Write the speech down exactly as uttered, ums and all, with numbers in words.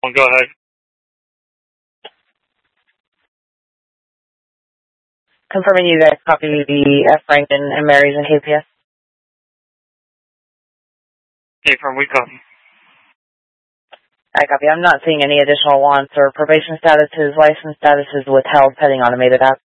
Well, go ahead. Confirming you guys copy the F. Franken and Mary's and K P S. Hey, from we copy. I copy. I'm not seeing any additional wants or probation statuses, license statuses withheld pending automated app.